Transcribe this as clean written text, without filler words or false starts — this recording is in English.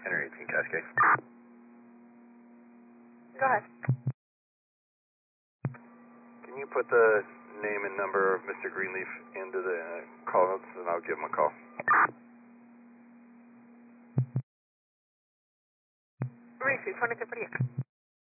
Henry 18 Cascade. Go ahead. Can you put the name and number of Mr. Greenleaf into the call notes, and I'll give him a call. Reese, 2348.